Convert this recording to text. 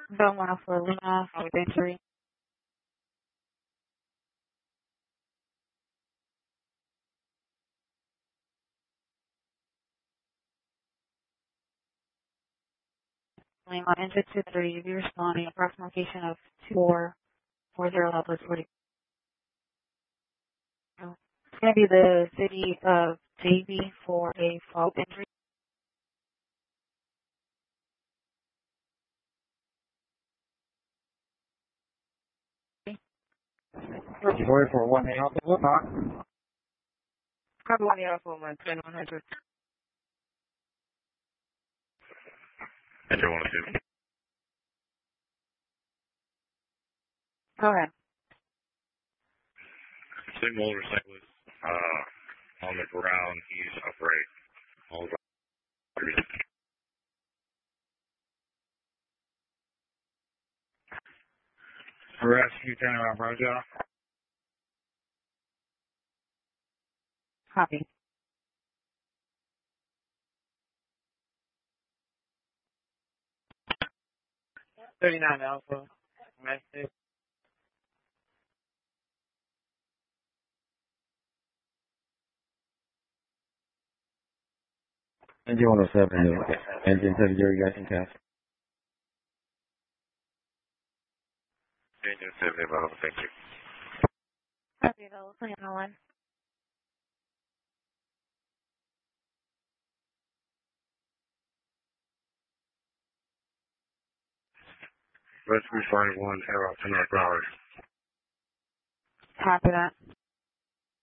Belmont for Lima with injury. Lima injured to 3, be responding approximate location of 2440 Lopez 40. It's going to be the city of JB for a fault injury. Sorry for 1 Alpha, what not? Copy 1 Alpha 110-100. Enter 102. Go ahead. Single motorcyclist on the ground, he's upright. All right. Rescue 10 around Roger. Copy. $39 Alpha, domestic. Engine 107, engine 70, gas and cast. Engine 70, about thank you. Copy, those. Plan on. Rescue 51, Arrow to North Broward. Copy that.